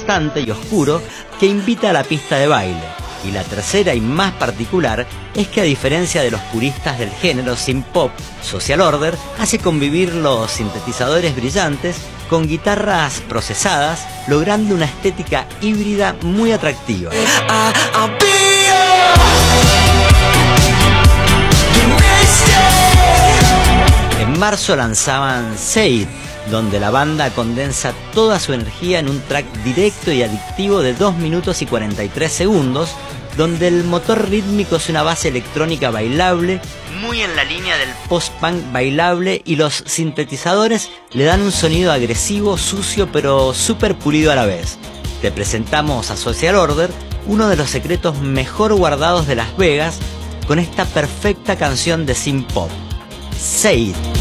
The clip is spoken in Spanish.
constante y oscuro que invita a la pista de baile. Y la tercera y más particular es que, a diferencia de los puristas del género synth pop, Social Order hace convivir los sintetizadores brillantes con guitarras procesadas, logrando una estética híbrida muy atractiva. En marzo lanzaban Say It, donde la banda condensa toda su energía en un track directo y adictivo de 2 minutos y 43 segundos, donde el motor rítmico es una base electrónica bailable, muy en la línea del post-punk bailable, y los sintetizadores le dan un sonido agresivo, sucio, pero súper pulido a la vez. Te presentamos a Social Order, uno de los secretos mejor guardados de Las Vegas, con esta perfecta canción de synth pop, Say It.